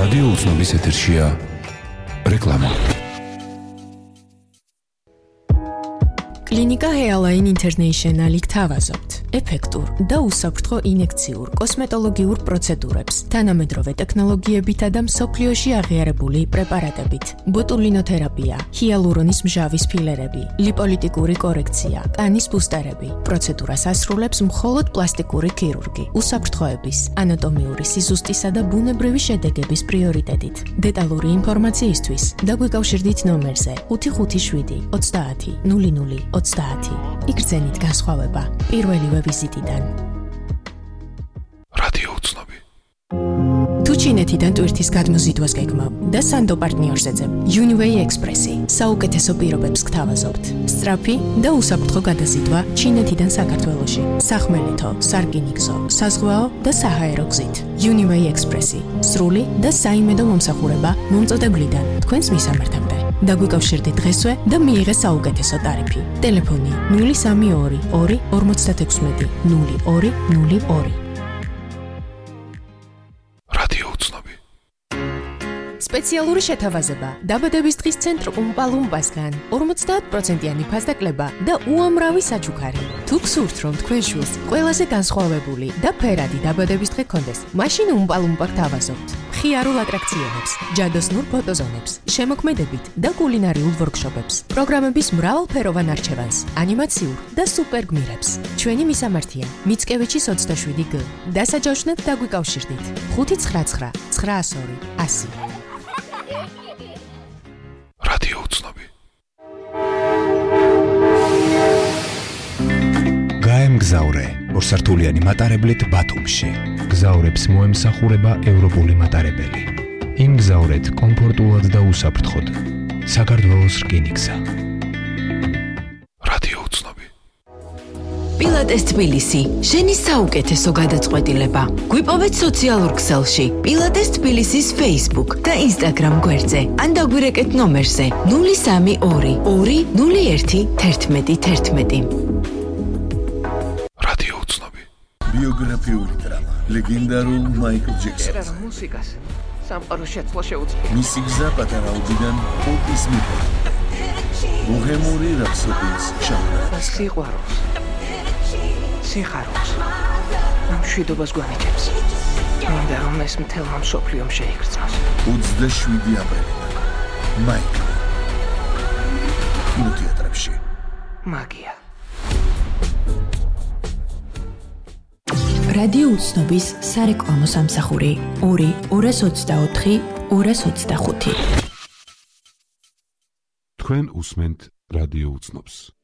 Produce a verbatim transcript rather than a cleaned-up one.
რადიო უცნობის ეთერშია რეკლამა. კლინიკა Healine International გთავაზობთ ეფექტურ და უსაფრთხო ინექციურ კოსმეტოლოგიურ პროცედურებს თანამედროვე ტექნოლოგიებითა და მსოფლიოში აღიარებული პრეპარატებით. ბოტულინოთერაპია, ჰიალურონის მჟავის ფილერები, ლიპოლიტიკური კორექცია, კანის ბუსტერები. პროცედურას ასრულებს მხოლოდ პლასტიკური ქირურგი. უსაფრთხოების, ანატომიური სიზუსტისა და ბუნებრივი შედეგების პრიორიტეტით. დეტალური ინფორმაციისთვის დაგვიკავშირდით ნომერზე ხუთი ხუთი შვიდი ოცდაათი ნული ნული ოცდაათი. იგრძენით განსხვავება პირველივე ვიზიტიდან. რადიო უცნობი. თუ ჩინეთიდან ტვირთის გადმოზიდვას გეგმავ და სანდო პარტნიორს ეძებ Uniway Express-ი საუკეთესო პირობებს გთავაზობთ. სწრაფი და უსაფრთხო გადაზიდვა ჩინეთიდან საქართველოში. სახმელეთო, სარკინიგზო, საზღვაო და საჰაერო გზით. Uniway Express-ი სრული და საიმედო მომსახურება მომწოდებლიდან თქვენს მისამართამდე. დაგვიკავშირდით დღესვე და მიიღე საუკეთესო ტარიფი. ტელეფონი ნული სამი ორი ორი ორმოცდათექვსმეტი ნული ორი ნული ორი. რადიო უცნობი. სპეციალური შეთავაზება დაბადების დღის ცენტრ უმპალუმპასგან ორმოცდაათ პროცენტიანი ფასდაკლება და უამრავი საჩუქარი. თუ გსურთ რომ თქვენ შვილს ყველაზე განსხვავებული და ფერადი დაბადების დღე გქონდეს, მაშინ უმპალუმპა გთავაზობთ. ხიარულ ატრაქციონებს, ჯადოსნურ ფოტოზონებს, შემოქმედებით და კულინარიულ ვორქშოპებს, პროგრამების მრავალფეროვან არჩევანს, ანიმაციურ და სუპერ გმირებს. ჩვენი მისამართია მიცკევიჩის ოცდაშვიდი გ. დასაჯავშნად დაგვიკავშირდით ხუთი ცხრა ცხრა ცხრაასი ორი ასი. რადიო უცნობი. გაემგზავრე ორსართულიანი მატარებლით ბათუმში. გზავრებს მოემსახურება ევროპული მატარებელი. იმგზავრეთ კომფორტულად და უსაფრთხოდ. საქართველოს რკინიგზა. რადიო უცნობი. პილატეს თბილისი, შენი საუკეთესო გადაწყვეტილება. გვიპოვეთ სოციალურ ქსელში პილატეს თბილისის Facebook და Instagram გვერდზე. ან დაგვირეკეთ ნომერზე ნული სამი ორი ორი ნული ერთი თერთმეტი თერთმეტი. რადიო უცნობი. ბიოგრაფიული დრამა ლეგენდარულ მაიკლ ჯექსონს. მუსიკას სამყარო შეცვლა შეუძლია. მისი გზა პატარაობიდან პოპის მიღება. ბოჰემური რაფსოდიის ჟანრი. სიყვარულს, სიხარულს, მშვიდობას გვანიჭებს. მინდა რომ ეს მთელმა მსოფლიომ შეიგრძნოს. ოცდაშვიდი აპრილიდან მაიკლ კინოთეატრებში. მაგია. რადიო უცნობის სარეკლამო სამსახური ორი ორას ოცდაოთხი ორას ოცდახუთი. თქვენ უსმენთ რადიო უცნობს.